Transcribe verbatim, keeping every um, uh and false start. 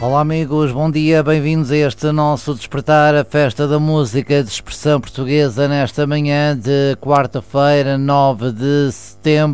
Olá amigos, bom dia, bem-vindos a este nosso Despertar, a festa da música de expressão portuguesa nesta manhã de quarta-feira, nove de setembro.